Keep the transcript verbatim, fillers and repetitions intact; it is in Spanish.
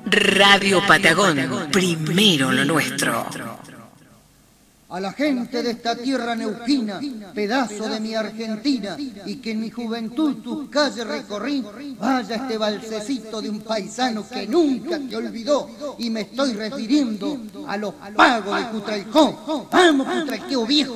Radio Patagón, primero lo nuestro. A la gente de esta tierra neuquina, pedazo de mi Argentina, y que en mi juventud tus calles recorrí, vaya este balsecito de un paisano que nunca te olvidó, y me estoy refiriendo a los pagos de Cutralcó. ¡Vamos, Cutralqueo viejo!